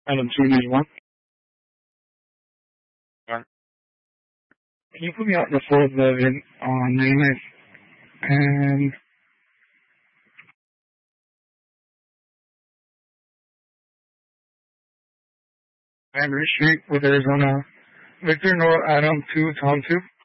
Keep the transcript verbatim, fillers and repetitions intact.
Adam two ninety-one. One. Can you put me out in the fourth eleven on ninety-ninth and Andrew Street with Arizona? Victor Nor Adam two Tom two.